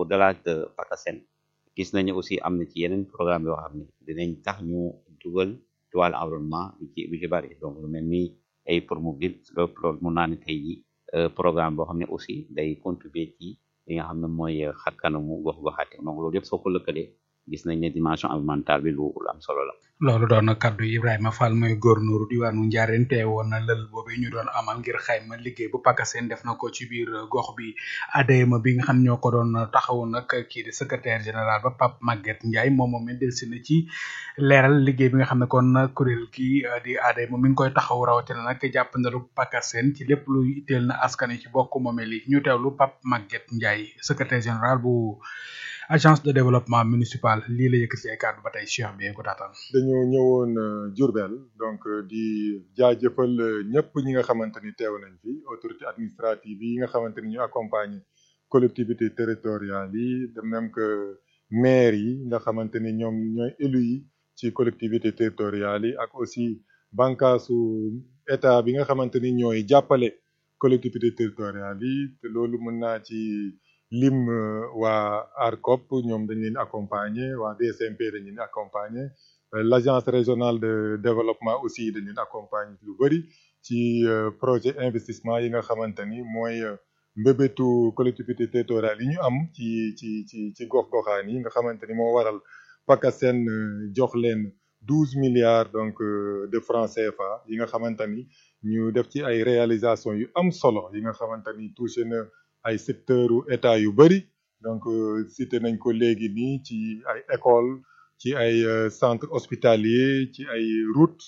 au-delà de PACASEN gis nañu aussi am na ci yeneen programme yoo xam ne dinañ tax ñu dugal ci wàllu environnement lu ci bari donc lu mel ni ay Promoville loolu mun naa ne tey jii programme boo xam ne aussi day contribuer ci li nga xam ne mooy xar kanamu gox-goxaate donc loolu yëpp soo ko lëkkalee gis nañ ne dimension environnementale bi lu am solo la. loolu doon na kaddu Ibrahima Fall mooy góornóoru diwaanu Ndiarène teewoon na lël boobu ñu doon amal ngir xayma liggéey bu PACASEN def na ko ci biir gox bi ADM bi nga xam ñoo ko doon taxawu nag kii di secrétaire général ba Pape Maguette Ndiaye moom moom it delsi na ci leeral liggéey bi nga xam ne kon kuréel kii di ADM mi ngi koy taxaw rawatina nag jàppandalu PACASEN ci lépp lu itteel na askan ci bokk moomeel yi ñu teewlu Pape Maguette Ndiaye secrétaire général bu agence de développement municipal lii la yëkkati ay kàddu ba tey Cheikh bi ko taataan. dañoo ñëwoon Diourbel donc di jaajëfal ñëpp ñi nga xamante ni teew nañ fi autorité administrative yi nga xamante ni ñu accompagner collectivité territoriale yi de même que maire yi nga xamante ni ñoom ñooy élus yi ci collectivité territoriale yi ak aussi bànqaasu état bi nga xamante ni ñooy jàppale collectivité territoriale yi te loolu mën naa ci lim waa ARCOP ñoom dañ leen accompagner waa DSMP dañ leen accompagner l'agence régionale de développement aussi dañ leen accompagner lu bëri ci projet investissement yi nga xamante ni mooy mbébétu collectivité territoriale yi ñu am ci gox-goxaan yi nga xamante ni moo waral PACASEN jox leen 12 milliards donc de francs CFA yi nga xamante ni ñu def ci ay réalisations yu am solo yi nga xamante ni touché na ay secteur état yu bëri donc cité nañ ko léegi nii ci ay école ci ay centre hospitalier ci ay route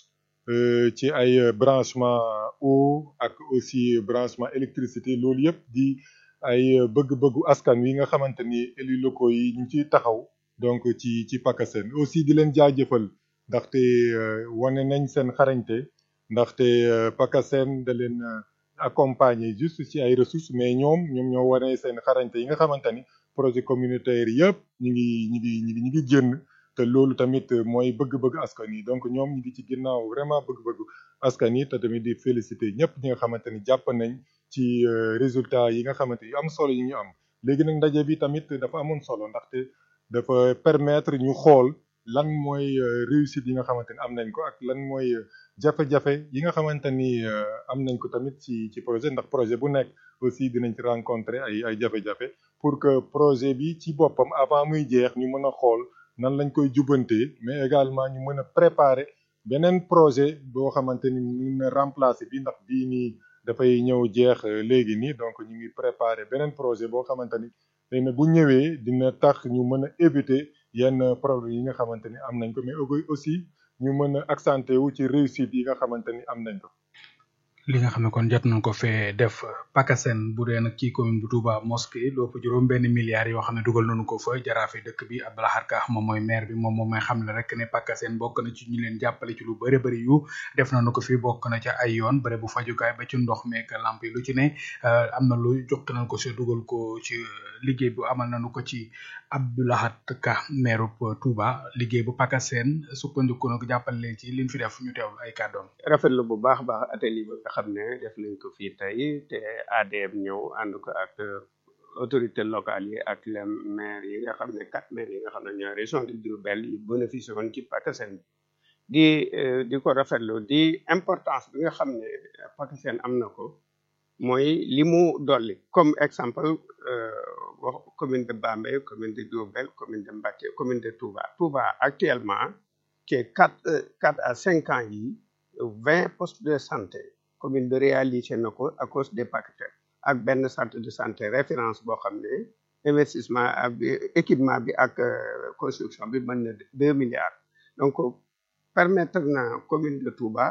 ci ay branchement eau ak aussi branchement électricité loolu yëpp di ay bëgg-bëggu askan wi nga xamante ni élus locaux yi ñu ciy taxaw donc ci PACASEN aussi di leen jaajëfal ndaxte wane nañ seen xarañte ndaxte PACASEN da leen accompagner juste ci ay ressources mais ñoom ñoo wane seen xarañte yi nga xamante ni projet communautaire yëpp ñu ngi génn te loolu tamit mooy bëgg-bëgg askan yi donc ñoom ñu ngi ci ginnaaw vraiment bëgg-bëggu askan yi te tamit di féliciter ñëpp ñi nga xamante ni jàpp nañ ci résultat yi nga xamante yu am solo yi ñu am léegi nag ndaje bi tamit dafa amoon solo ndaxte dafa permettre ñu xool lan mooy réussite yi nga xamante ni am nañ ko ak lan mooy jafe-jafe yi nga xamante ni am nañ ko tamit ci projet ndax projet bu nekk aussi dinañ ci rencontrer ay jafe-jafe pour que projet bi ci boppam avant muy jeex ñu mën a xool nan lañ koy jubbantee mais également ñu mën a préparer beneen projet boo xamante ni mën na remplacer bi ndax bii nii dafay ñëw jeex léegi nii donc ñu ngi préparer beneen projet boo xamante ni xëy na bu ñëwee dina tax ñu mën a éviter yenn problème yi nga xamante ni am nañ ko mais aussi ñu mën a accentuer wu ci réussite yi nga xamante ni am nañ ko. li nga xam ne kon jot nañ ko fee def PACASEN bu dee nag ci commune bu Touba Mosquée loo fa juróom benn milliards yoo xam ne dugal nañu ko fa jaraafe dëkk bi Abdoulahad Ka moom mooy maire bi moom mooy xam ne rek ne PACASEN bokk na ci ñu leen jàppale ci lu bëri bëri yu def nañu ko fi bokk na ca ay yoon bëri bu fajukaay ba ci ndox meek lamp yi lu ci ne am na lu jox nañ ko si dugal ko ci liggéey bu amal nañu ko ci Abdoulahad Ka maire bu Touba liggéey bu PACASEN sukkandiku na ko jàppale leen ci liñ fi def ñu teewlu ay kàddoom. rafetlu bu baax atelier bi nga xam ne def nañ ko fii tey te ADM ñëw ànd ko ak autorités locales yi ak les maires yi nga xam ne 4 maires yi nga xam ne ñooy région de Diourbel yu bénéficié woon ci PACASEN di ko rafetlu di importance bi nga xam ne PACASEN am na ko mooy li mu dolli comme exemple wax commune de Bambey commune de Diourbel commune de Mbacké commune de Touba actuellement ci 4 à 5 ans yi 20 postes de santé commune de réaliser na ko à cause des PACASEN ak benn centre de santé référence boo xam ne investissement bi équipement bi ak construction bi mën na 2 milliards donc permettre na commune de Touba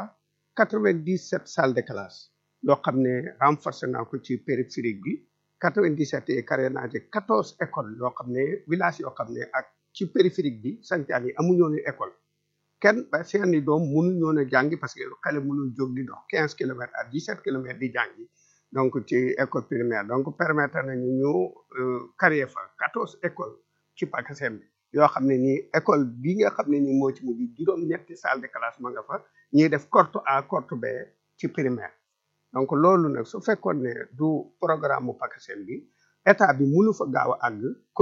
97 salles de classe loo xam ne renforcé na ko ci périphérique bi 97 et créé naa ci 14 écoles yoo xam ne village yoo xam ne ak ci périphérique bi santaan yi amuñoo ne école kenn ba seeni doom mënuñ ñoo a jàngi parce que xale mënul jóg di dox 15 kilomètres à 17 kilomètres di jàngi donc ci école primaire donc permettre nañu ñu créer fa 14 écoles ci PACASEN bi yoo xam ne nii école bi nga xam ne nii moo ci mujj juróom-ñetti salle de classe ma nga fa ñuy def cohorte A cohorte B ci primaire donc loolu nag su fekkoon ne du programme mu PACASEN bi état bi mënu fa gaaw a àgg